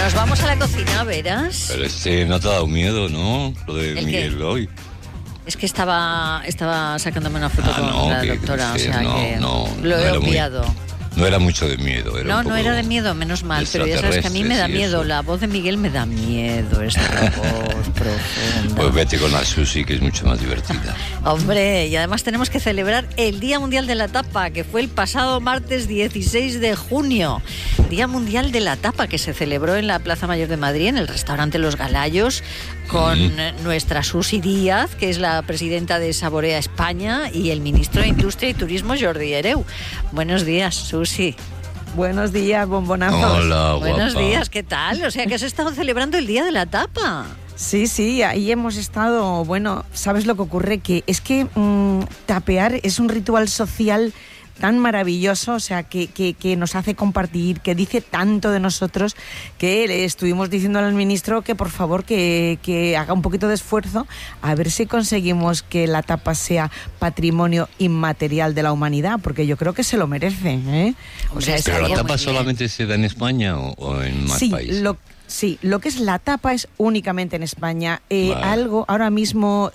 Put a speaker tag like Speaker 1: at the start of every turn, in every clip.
Speaker 1: Nos vamos a la cocina, verás.
Speaker 2: Pero no te ha dado miedo, ¿no? Lo de Miguel hoy.
Speaker 1: Es que estaba sacándome una foto con la doctora, o sea que lo he obviado.
Speaker 2: No era mucho de miedo.
Speaker 1: No era de miedo, menos mal, pero ya sabes que a mí me da miedo, eso. La voz de Miguel me da miedo, esta voz profunda.
Speaker 2: Pues vete con la Susi, que es mucho más divertida.
Speaker 1: Hombre, y además tenemos que celebrar el Día Mundial de la Tapa, que fue el pasado martes 16 de junio. Día Mundial de la Tapa, que se celebró en la Plaza Mayor de Madrid, en el restaurante Los Galayos, con nuestra Susi Díaz, que es la presidenta de Saborea España, y el ministro de Industria y Turismo, Jordi Hereu. Buenos días, Susi.
Speaker 3: Buenos días, bombonazos.
Speaker 2: Hola,
Speaker 1: Buenos
Speaker 2: guapa.
Speaker 1: días, ¿qué tal? O sea, que has estado celebrando el Día de la Tapa.
Speaker 3: Sí, ahí hemos estado. Bueno, ¿sabes lo que ocurre? Que es que tapear es un ritual social tan maravilloso, o sea, que nos hace compartir, que dice tanto de nosotros, que le estuvimos diciéndole al ministro que por favor que haga un poquito de esfuerzo a ver si conseguimos que la tapa sea patrimonio inmaterial de la humanidad, porque yo creo que se lo merece, ¿eh? O sea,
Speaker 2: ¿pero la tapa solamente se da en España o en más países?
Speaker 3: Sí, lo que es la tapa es únicamente en España.
Speaker 2: Vale.
Speaker 3: Algo ahora mismo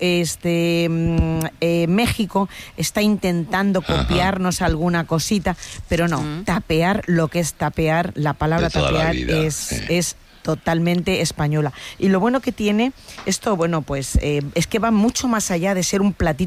Speaker 3: México está intentando copiarnos alguna cosita, pero no, tapear, lo que es tapear, la palabra tapear es totalmente española. Y lo bueno que tiene esto, bueno, pues es que va mucho más allá de ser un platito